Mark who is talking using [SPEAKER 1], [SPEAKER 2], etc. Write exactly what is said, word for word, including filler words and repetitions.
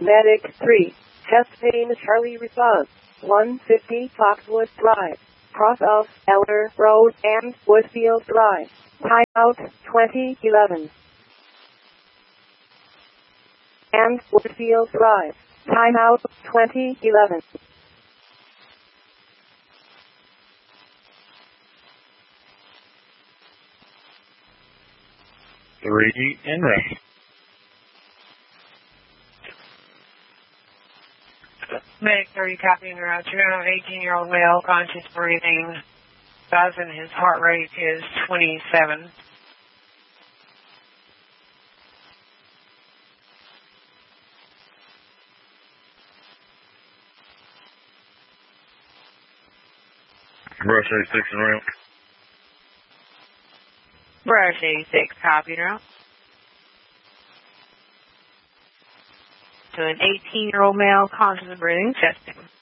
[SPEAKER 1] Medic three. Chest pain Charlie response. one fifty Foxwood Drive. Cross of Elder Road and Woodfield Drive. Timeout twenty eleven. And Woodfield Drive. Timeout twenty eleven.
[SPEAKER 2] Three and rest.
[SPEAKER 3] Medic three, copying around two eighteen-year-old male, conscious breathing. Dozen, his heart rate is twenty-seven.
[SPEAKER 2] Brush eighty-six and ramp.
[SPEAKER 3] Brush eighty-six, copied around. To an eighteen-year-old male, conscious breathing, testing.